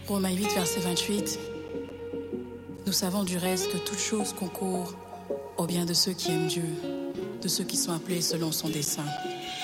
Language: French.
Romains 8, verset 28. Nous savons du reste que toute chose concourt au bien de ceux qui aiment Dieu, de ceux qui sont appelés selon son dessein.